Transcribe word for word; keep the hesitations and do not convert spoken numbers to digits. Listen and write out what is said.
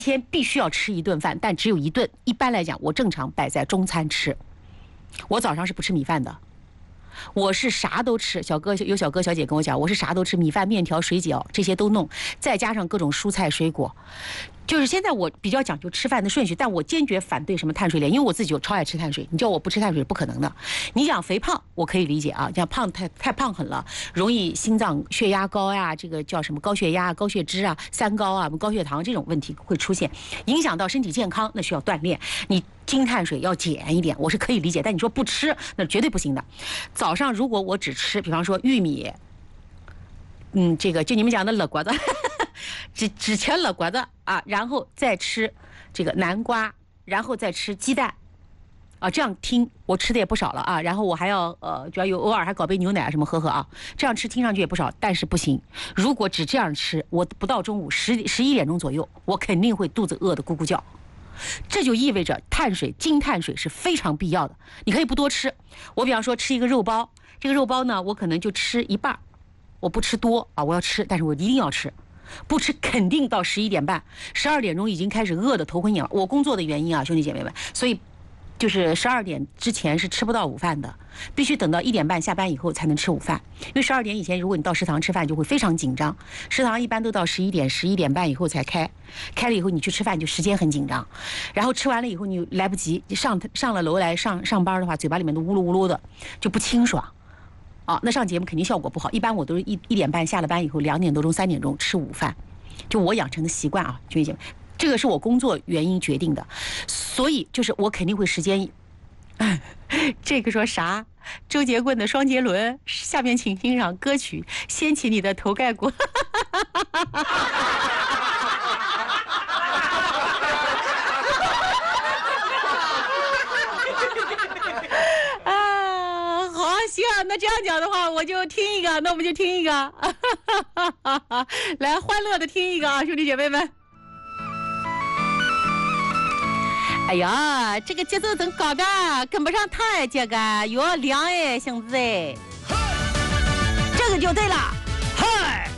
天必须要吃一顿饭，但只有一顿。一般来讲，我正常摆在中餐吃。我早上是不吃米饭的，我是啥都吃。小哥有小哥小姐跟我讲，我是啥都吃，米饭、面条、水饺这些都弄，再加上各种蔬菜水果。就是现在我比较讲究吃饭的顺序，但我坚决反对什么碳水链，因为我自己就超爱吃碳水，你叫我不吃碳水不可能的。你讲肥胖，我可以理解啊，讲胖太太胖狠了，容易心脏血压高呀，这个叫什么高血压、高血脂啊、三高啊、高血糖这种问题会出现，影响到身体健康，那需要锻炼。你精碳水要减一点，我是可以理解，但你说不吃，那绝对不行的。早上如果我只吃，比方说玉米，嗯，这个就你们讲的冷瓜子。只只吃冷瓜子啊，然后再吃这个南瓜，然后再吃鸡蛋，啊，这样听我吃的也不少了啊。然后我还要呃，主要有偶尔还搞杯牛奶什么喝喝啊，这样吃听上去也不少，但是不行。如果只这样吃，我不到中午十十一点钟左右，我肯定会肚子饿得咕咕叫。这就意味着碳水、精碳水是非常必要的。你可以不多吃，我比方说吃一个肉包，这个肉包呢，我可能就吃一半，我不吃多啊，我要吃，但是我一定要吃。不吃肯定到十一点半、十二点钟已经开始饿得头昏眼花。我工作的原因啊，兄弟姐妹们，所以就是十二点之前是吃不到午饭的，必须等到一点半下班以后才能吃午饭。因为十二点以前，如果你到食堂吃饭，就会非常紧张。食堂一般都到十一点、十一点半以后才开，开了以后你去吃饭就时间很紧张，然后吃完了以后你来不及上上了楼来上上班的话，嘴巴里面都呜噜呜噜的，就不清爽。啊，那上节目肯定效果不好。一般我都是一一点半下了班以后，两点多钟、三点钟吃午饭，就我养成的习惯啊，兄弟姐妹，这个是我工作原因决定的，所以就是我肯定会时间。这个说啥？周杰棍的《双杰伦》，下面请欣赏歌曲《掀起你的头盖骨》。行啊，那这样讲的话，我就听一个，那我们就听一个，来欢乐的听一个啊，兄弟姐妹们。哎呀，这个节奏真高个，跟不上他这个有凉哎，兄弟，这个就对了，嗨。